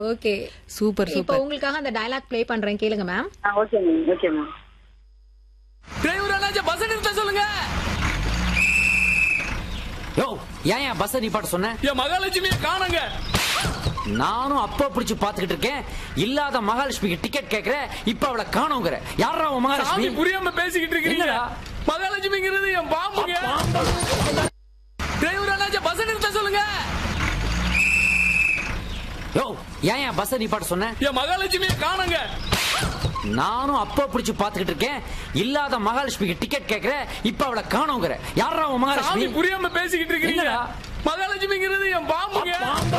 Okay. Super இப்போ super. உங்களுக்காக அந்த டயலாக் ப்ளே பண்றேன் கேளுங்க ma'am. Okay ma'am okay ma'am. Driver அண்ணாச்சி பஸ் நிறுத்த சொல்லுங்க. யோ ஏன் பஸ் நிப்பாட்ட சொன்ன? என் மகாலட்சுமியை காணுங்க. நானும் அப்ப பிடிச்சு பாத்துக்கிட்டு இருக்கேன். இல்லாத மகாலட்சுமிக்கு டிக்கெட் கேக்குற, இப்ப அவளை காணோங்கிற. யாரா அவன் மகாலட்சுமி? சாமி புரியாம பேசிக்கிட்டு இருக்கீங்க. என்னடா? மகாலட்சுமிங்கிறது என் பாம்புங்க. டிரைவர் அண்ணாச்சி பஸ் நிறுத்த சொல்லுங்க. யோ ஏன் பஸ் நிப்பாட்ட சொன்ன? என் மகாலட்சுமியை காணுங்க. நானும் அப்ப பிடிச்சு பாத்துக்கிட்டு இருக்கேன். இல்லாத மகாலட்சுமிக்கு டிக்கெட் கேக்குற, இப்ப அவளை காணோங்கிற. யாரா அவன் மகாலட்சுமி? சாமி புரியாம பேசிக்கிட்டு இருக்கீங்க. என்னடா? மகாலட்சுமிங்கிறது என் பாம்புங்க.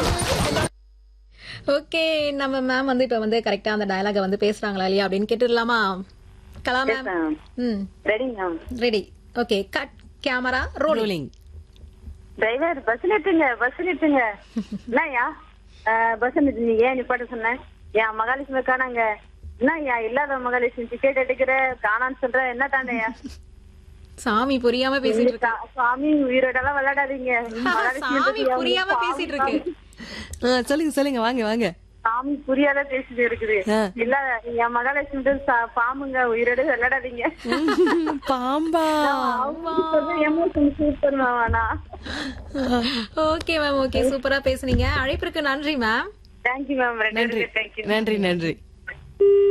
ஓகே, நம்ம மேம் வந்து இப்ப வந்து கரெக்டா அந்த டயலாக வந்து பேசுறாங்களா இல்லையா அப்படின்னு கேட்டுடலாமா? கலா ma'am. Ready ma'am. Ready. Okay, cut camera rolling. Rolling. Driver bus நிறுத்துங்க பஸ் நிறுத்துங்க. என்னய்யா பஸ் நிறுத்துங்க, ஏன் நிப்பாட்ட சொன்னேன்? என் மகாலட்சுமி காணாங்க. என்னய்யா இல்லாத மகாலட்சுமி டிக்கெட் எடுக்கிற காணான்னு சொல்ற, என்ன தாண்டையா? சாமி புரியாம பேசிட்டு இருக்கு. சாமி உயிரோடலாம் விளையாடாதீங்க. சாமி புரியாம பேசிட்டு இருக்கு. சொல்லுங்க சொல்லுங்க, வாங்க வாங்க. சாமி புரியாத பேசிட்டு இருக்குது. இல்ல என் மகாலட்சுமி பாம்புங்க, உயிரோட விளையாடாதீங்க. பாம்பா? Emotion super ma'am. Okay ma'am, okay, சூப்பரா பேசுனீங்க. அழைப்பிற்கு நன்றி மேம். Thank you ma'am. நன்றி நன்றி நன்றி.